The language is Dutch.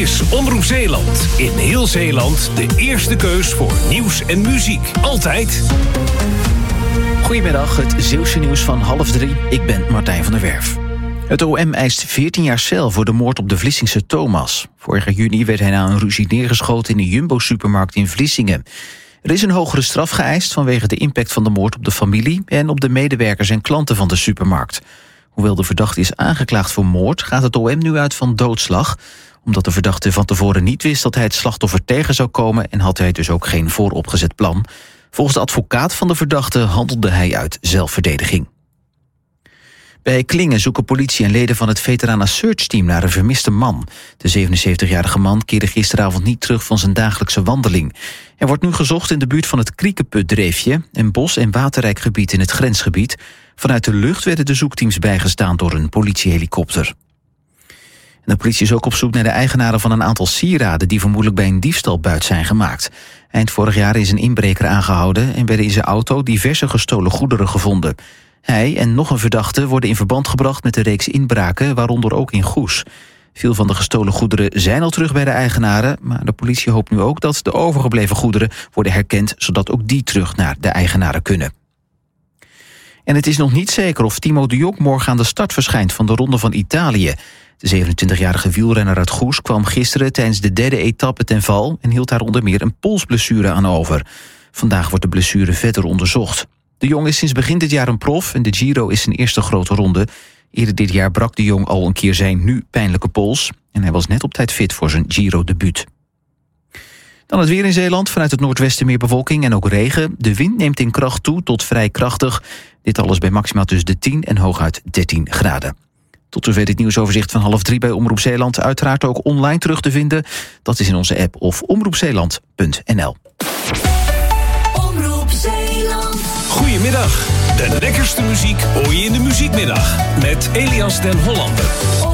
is Omroep Zeeland. In heel Zeeland de eerste keus voor nieuws en muziek. Altijd. Goedemiddag, het Zeeuwse nieuws van 2:30. Ik ben Martijn van der Werf. Het OM eist 14 jaar cel voor de moord op de Vlissingse Thomas. Vorig juni werd hij na een ruzie neergeschoten in een Jumbo-supermarkt in Vlissingen. Er is een hogere straf geëist vanwege de impact van de moord op de familie en op de medewerkers en klanten van de supermarkt. Hoewel de verdachte is aangeklaagd voor moord, gaat het OM nu uit van doodslag. Omdat de verdachte van tevoren niet wist dat hij het slachtoffer tegen zou komen en had hij dus ook geen vooropgezet plan. Volgens de advocaat van de verdachte handelde hij uit zelfverdediging. Bij Klingen zoeken politie en leden van het Veterana Search Team naar een vermiste man. De 77-jarige man keerde gisteravond niet terug van zijn dagelijkse wandeling. Er wordt nu gezocht in de buurt van het Kriekeputdreefje, een bos- en waterrijk gebied in het grensgebied. Vanuit de lucht werden de zoekteams bijgestaan door een politiehelikopter. De politie is ook op zoek naar de eigenaren van een aantal sieraden die vermoedelijk bij een diefstalbuit zijn gemaakt. Eind vorig jaar is een inbreker aangehouden en werden in zijn auto diverse gestolen goederen gevonden. Hij en nog een verdachte worden in verband gebracht met de reeks inbraken, waaronder ook in Goes. Veel van de gestolen goederen zijn al terug bij de eigenaren, maar de politie hoopt nu ook dat de overgebleven goederen worden herkend, zodat ook die terug naar de eigenaren kunnen. En het is nog niet zeker of Timo de Jong morgen aan de start verschijnt van de Ronde van Italië. De 27-jarige wielrenner uit Goes kwam gisteren tijdens de derde etappe ten val en hield daar onder meer een polsblessure aan over. Vandaag wordt de blessure verder onderzocht. De Jong is sinds begin dit jaar een prof en de Giro is zijn eerste grote ronde. Eerder dit jaar brak de Jong al een keer zijn nu pijnlijke pols en hij was net op tijd fit voor zijn Giro-debuut. Dan het weer in Zeeland. Vanuit het noordwesten meer bewolking en ook regen. De wind neemt in kracht toe tot vrij krachtig. Dit alles bij maximaal tussen de 10 en hooguit 13 graden. Tot zover dit nieuwsoverzicht van 2:30 bij Omroep Zeeland. Uiteraard ook online terug te vinden. Dat is in onze app of omroepzeeland.nl. Omroep Zeeland. Goedemiddag. De lekkerste muziek hoor je in de muziekmiddag. Met Elias den Hollander.